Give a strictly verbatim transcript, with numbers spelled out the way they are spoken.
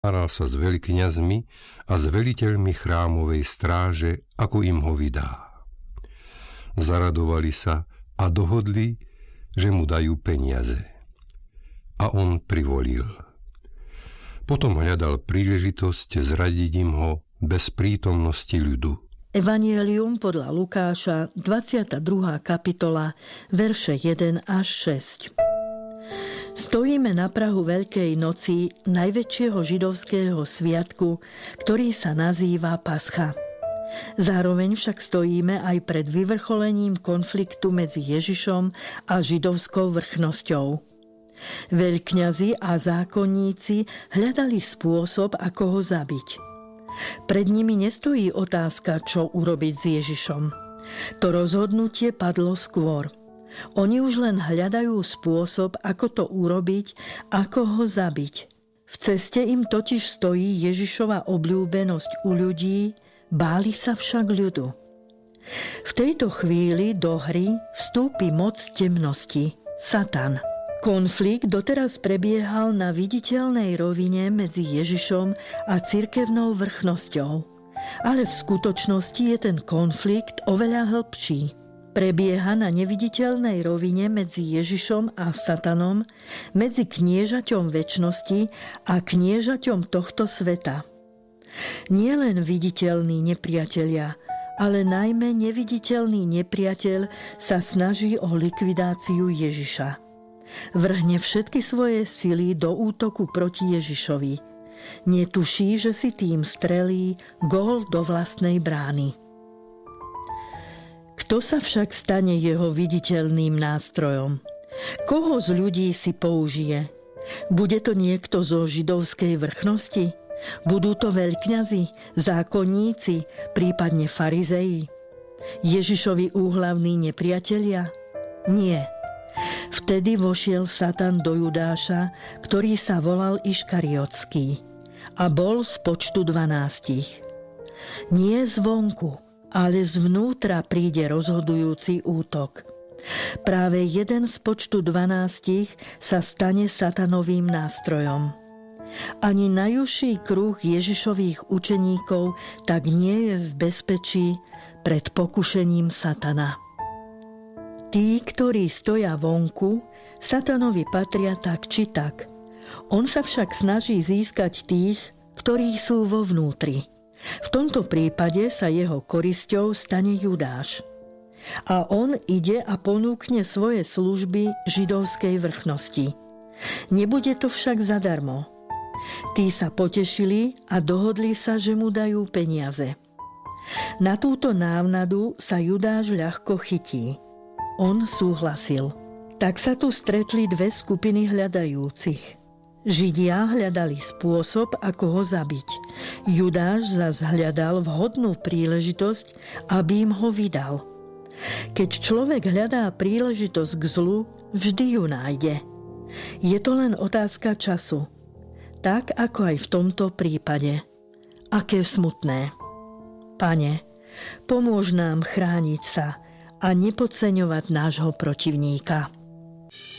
Zhováral sa s veľkňazmi a s veliteľmi chrámovej stráže, ako im ho vydá. Zaradovali sa a dohodli, že mu dajú peniaze. A on privolil. Potom hľadal príležitosť zradiť im ho bez prítomnosti ľudu. Evangelium podľa Lukáša, dvadsiata druhá kapitola, verše jeden až šesť. Stojíme na prahu Veľkej noci, najväčšieho židovského sviatku, ktorý sa nazýva Pascha. Zároveň však stojíme aj pred vyvrcholením konfliktu medzi Ježišom a židovskou vrchnosťou. Veľkňazi a zákonníci hľadali spôsob, ako ho zabiť. Pred nimi nestojí otázka, čo urobiť s Ježišom. To rozhodnutie padlo skôr. Oni už len hľadajú spôsob, ako to urobiť, ako ho zabiť. V ceste im totiž stojí Ježišova obľúbenosť u ľudí, báli sa však ľudu. V tejto chvíli do hry vstúpi moc temnosti, Satan. Konflikt doteraz prebiehal na viditeľnej rovine medzi Ježišom a cirkevnou vrchnosťou. Ale v skutočnosti je ten konflikt oveľa hĺbší. Prebieha na neviditeľnej rovine medzi Ježišom a Satanom, medzi kniežaťom večnosti a kniežaťom tohto sveta. Nie len viditeľní nepriatelia, ale najmä neviditeľný nepriateľ sa snaží o likvidáciu Ježiša. Vrhne všetky svoje sily do útoku proti Ježišovi. Netuší, že si tým strelí gól do vlastnej brány. Kto sa však stane jeho viditeľným nástrojom? Koho z ľudí si použije? Bude to niekto zo židovskej vrchnosti? Budú to veľkňazi, zákonníci, prípadne farizeji? Ježišovi úhlavní nepriatelia? Nie. Vtedy vošiel Satan do Judáša, ktorý sa volal Iškariotský a bol z počtu dvanástich. Nie zvonku, ale zvnútra príde rozhodujúci útok. Práve jeden z počtu dvanástich sa stane satanovým nástrojom. Ani najúžší kruh Ježišových učeníkov tak nie je v bezpečí pred pokušením Satana. Tí, ktorí stoja vonku, Satanovi patria tak či tak. On sa však snaží získať tých, ktorí sú vo vnútri. V tomto prípade sa jeho korisťou stane Judáš. A on ide a ponúkne svoje služby židovskej vrchnosti. Nebude to však zadarmo. Tí sa potešili a dohodli sa, že mu dajú peniaze. Na túto návnadu sa Judáš ľahko chytí. On súhlasil. Tak sa tu stretli dve skupiny hľadajúcich. Židia hľadali spôsob, ako ho zabiť. Judáš zas hľadal vhodnú príležitosť, aby im ho vydal. Keď človek hľadá príležitosť k zlu, vždy ju nájde. Je to len otázka času. Tak, ako aj v tomto prípade. Aké smutné. Pane, pomôž nám chrániť sa a nepodceňovať nášho protivníka.